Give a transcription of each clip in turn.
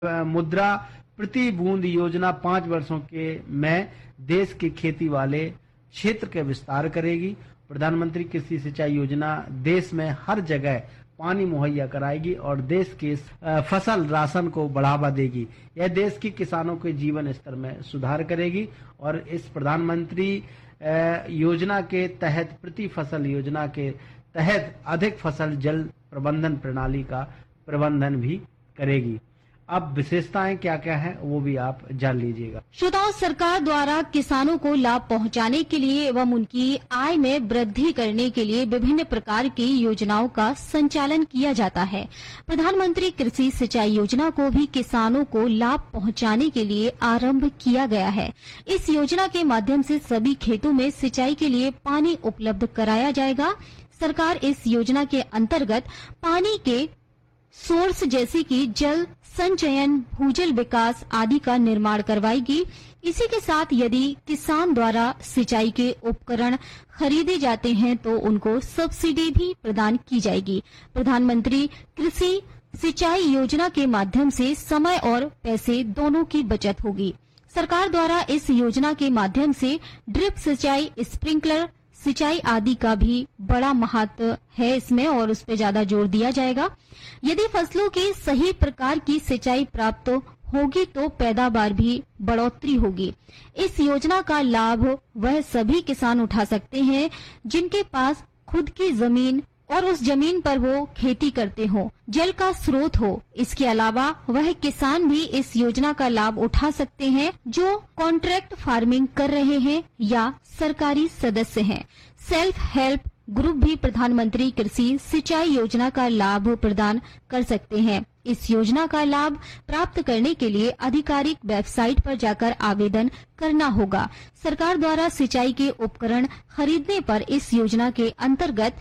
मुद्रा प्रति बूंद योजना 5 वर्षों के में देश के खेती वाले क्षेत्र के विस्तार करेगी। प्रधानमंत्री कृषि सिंचाई योजना देश में हर जगह पानी मुहैया कराएगी और देश के फसल राशन को बढ़ावा देगी। यह देश के किसानों के जीवन स्तर में सुधार करेगी और इस प्रधानमंत्री योजना के तहत प्रति फसल योजना के तहत अधिक फसल जल प्रबंधन प्रणाली का प्रबंधन भी करेगी। अब विशेषताएं क्या क्या है वो भी आप जान लीजिएगा। श्रोताओं, सरकार द्वारा किसानों को लाभ पहुंचाने के लिए एवं उनकी आय में वृद्धि करने के लिए विभिन्न प्रकार की योजनाओं का संचालन किया जाता है। प्रधानमंत्री कृषि सिंचाई योजना को भी किसानों को लाभ पहुंचाने के लिए आरंभ किया गया है। इस योजना के माध्यम से सभी खेतों में सिंचाई के लिए पानी उपलब्ध कराया जाएगा। सरकार इस योजना के अंतर्गत पानी के सोर्स जैसे कि जल संचयन, भूजल विकास आदि का निर्माण करवाएगी। इसी के साथ यदि किसान द्वारा सिंचाई के उपकरण खरीदे जाते हैं तो उनको सब्सिडी भी प्रदान की जाएगी। प्रधानमंत्री कृषि सिंचाई योजना के माध्यम से समय और पैसे दोनों की बचत होगी। सरकार द्वारा इस योजना के माध्यम से ड्रिप सिंचाई, स्प्रिंकलर सिंचाई आदि का भी बड़ा महत्व है इसमें और उस पर ज्यादा जोर दिया जाएगा। यदि फसलों की सही प्रकार की सिंचाई प्राप्त होगी तो पैदावार भी बढ़ोतरी होगी। इस योजना का लाभ वह सभी किसान उठा सकते हैं जिनके पास खुद की जमीन और उस जमीन पर वो खेती करते हो, जल का स्रोत हो। इसके अलावा वह किसान भी इस योजना का लाभ उठा सकते हैं जो कॉन्ट्रैक्ट फार्मिंग कर रहे हैं या सरकारी सदस्य हैं। सेल्फ हेल्प ग्रुप भी प्रधानमंत्री कृषि सिंचाई योजना का लाभ प्रदान कर सकते हैं। इस योजना का लाभ प्राप्त करने के लिए आधिकारिक वेबसाइट पर जाकर आवेदन करना होगा। सरकार द्वारा सिंचाई के उपकरण खरीदने पर इस योजना के अंतर्गत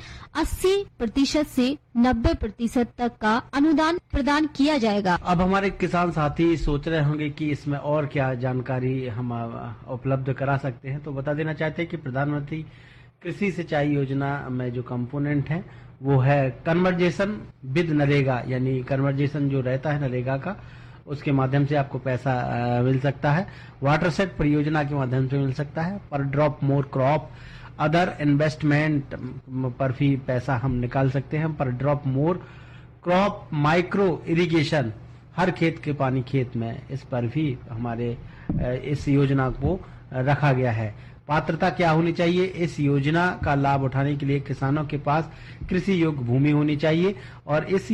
80% से 90% तक का अनुदान प्रदान किया जाएगा। अब हमारे किसान साथी सोच रहे होंगे कि इसमें और क्या जानकारी हम उपलब्ध करा सकते हैं, तो बता देना चाहते हैं कि प्रधानमंत्री कृषि सिंचाई योजना में जो कंपोनेंट है वो है कन्वर्जेशन विद नरेगा, यानी कन्वर्जेशन जो रहता है नरेगा का, उसके माध्यम से आपको पैसा मिल सकता है। वाटरसेट परियोजना के माध्यम से मिल सकता है। पर drop more crop other investment पर भी पैसा हम निकाल सकते हैं। पर drop more crop micro irrigation, हर खेत के पानी खेत में, इस पर भी हमारे इस योजना को रखा गया है। पात्रता क्या होनी चाहिए? इस योजना का लाभ उठाने के लिए किसानों के पास कृषि योग्य भूमि होनी चाहिए और इस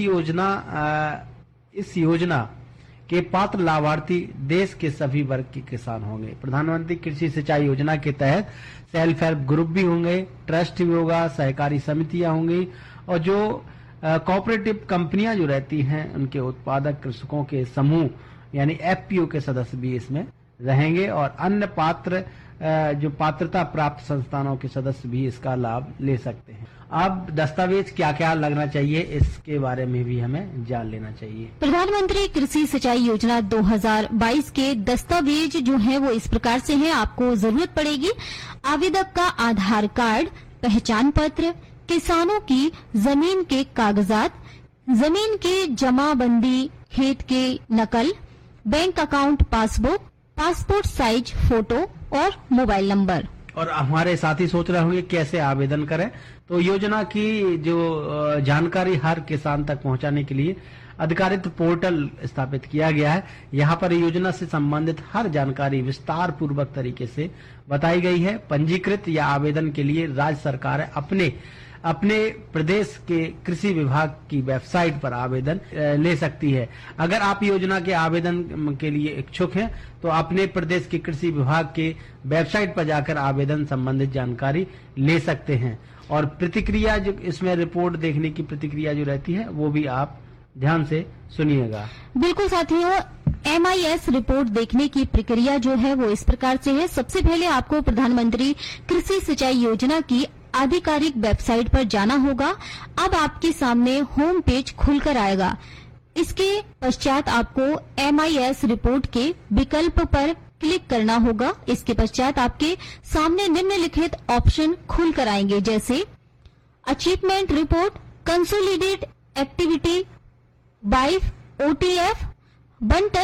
योजना के पात्र लाभार्थी देश के सभी वर्ग के किसान होंगे। प्रधानमंत्री कृषि सिंचाई योजना के तहत सेल्फ हेल्प ग्रुप भी होंगे, ट्रस्ट भी होगा, सहकारी समितियां होंगी और जो कोऑपरेटिव कंपनियां जो रहती हैं उनके उत्पादक कृषकों के समूह यानी एफपीओ के सदस्य भी इसमें रहेंगे और अन्य जो पात्रता प्राप्त संस्थानों के सदस्य भी इसका लाभ ले सकते हैं। अब दस्तावेज क्या क्या लगना चाहिए इसके बारे में भी हमें जान लेना चाहिए। प्रधानमंत्री कृषि सिंचाई योजना 2022 के दस्तावेज जो हैं वो इस प्रकार से हैं। आपको जरूरत पड़ेगी आवेदक का आधार कार्ड, पहचान पत्र, किसानों की जमीन के कागजात, जमीन की जमाबंदी खेत के नकल, bank account passbook, passport size photo और मोबाइल नंबर। और हमारे साथी सोच रहे होंगे कैसे आवेदन करें, तो योजना की जो जानकारी हर किसान तक पहुंचाने के लिए अधिकारित पोर्टल स्थापित किया गया है। यहाँ पर योजना से संबंधित हर जानकारी विस्तार पूर्वक तरीके से बताई गई है। पंजीकृत या आवेदन के लिए राज्य सरकार अपने प्रदेश के कृषि विभाग की वेबसाइट पर आवेदन ले सकती है। अगर आप योजना के आवेदन के लिए इच्छुक हैं तो अपने प्रदेश के कृषि विभाग के वेबसाइट पर जाकर आवेदन संबंधित जानकारी ले सकते हैं। और प्रतिक्रिया जो इसमें रिपोर्ट देखने की प्रतिक्रिया जो रहती है वो भी आप ध्यान से सुनिएगा। बिल्कुल साथियों, MIS रिपोर्ट देखने की प्रक्रिया जो है वो इस प्रकार से है। सबसे पहले आपको प्रधानमंत्री कृषि सिंचाई योजना की आधिकारिक वेबसाइट पर जाना होगा। अब आपके सामने होम पेज खुलकर आएगा। इसके पश्चात आपको MIS रिपोर्ट के विकल्प पर क्लिक करना होगा। इसके पश्चात आपके सामने निम्नलिखित ऑप्शन खुलकर आएंगे, जैसे achievement report, consolidate activity by OTF, बंटन